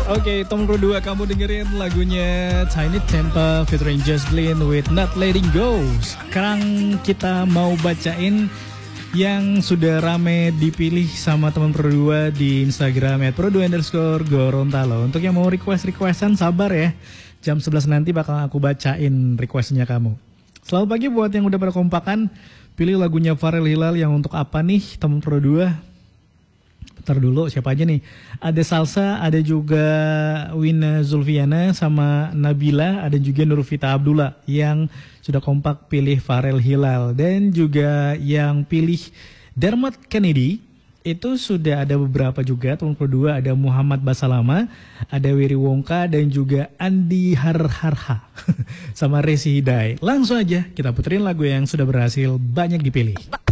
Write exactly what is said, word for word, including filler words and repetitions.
Oke, Tom kedua kamu dengerin lagunya Tiny Temper featuring Just Glynn with Not Letting Go. Sekarang kita mau bacain yang sudah rame dipilih sama teman Pro dua di Instagram at pro dua underscore Gorontalo. Untuk yang mau request-requestan sabar ya. Jam sebelas nanti bakal aku bacain requestnya kamu. Selamat pagi buat yang udah pada kompakan. Pilih lagunya Farel Hilal yang untuk apa nih teman Pro dua? Bentar dulu, siapa aja nih? Ada Salsa, ada juga Wina Zulfiana sama Nabila, ada juga Nurvita Abdullah yang sudah kompak pilih Farel Hilal. Dan juga yang pilih Dermot Kennedy, itu sudah ada beberapa juga, teman kedua ada Muhammad Basalama, ada Wiri Wongka, dan juga Andi Harharha sama Resi Hidai. Langsung aja kita puterin lagu yang sudah berhasil banyak dipilih.